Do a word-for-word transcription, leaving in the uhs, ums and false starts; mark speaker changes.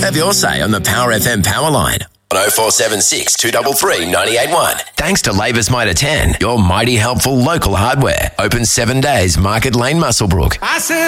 Speaker 1: have your say on the Power F M Power Line on oh four seven six, two three three, nine eight one. Thanks to Labour's Mitre ten, your mighty helpful local hardware. Open seven days, Market Lane, Muswellbrook.
Speaker 2: I said